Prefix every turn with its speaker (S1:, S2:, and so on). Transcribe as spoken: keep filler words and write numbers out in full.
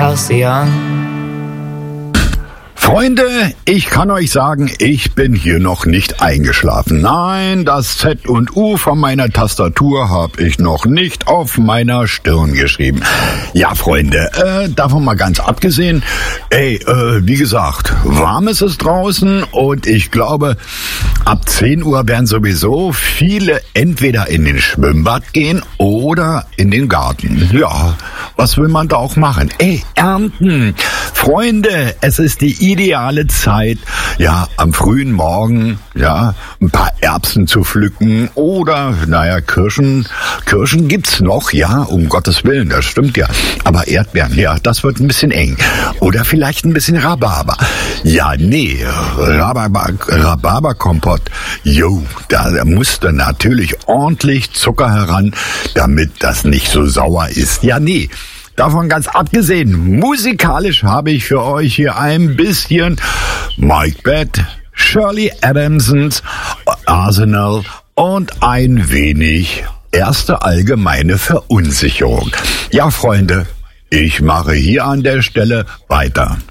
S1: schau sie an.
S2: Freunde, ich kann euch sagen, ich bin hier noch nicht eingeschlafen. Nein, das Z und U von meiner Tastatur habe ich noch nicht auf meiner Stirn geschrieben. Ja, Freunde, äh, davon mal ganz abgesehen, ey, äh, wie gesagt, warm ist es draußen und ich glaube, ab zehn Uhr werden sowieso viele entweder in den Schwimmbad gehen oder in den Garten. Ja, was will man da auch machen? Ey, ernten! Freunde, es ist die ideale Zeit, ja, am frühen Morgen, ja, ein paar Erbsen zu pflücken oder, naja, Kirschen, Kirschen gibt's noch, ja, um Gottes Willen, das stimmt ja. Aber Erdbeeren, ja, das wird ein bisschen eng. Oder vielleicht ein bisschen Rhabarber. Ja, nee, Rhabarber, Rhabarberkompott, jo, da musste natürlich ordentlich Zucker heran, damit das nicht so sauer ist. Ja, nee. Davon ganz abgesehen, musikalisch habe ich für euch hier ein bisschen Mike Bett, Shirley Adamsons Arsenal und ein wenig erste allgemeine Verunsicherung. Ja, Freunde, ich mache hier an der Stelle weiter.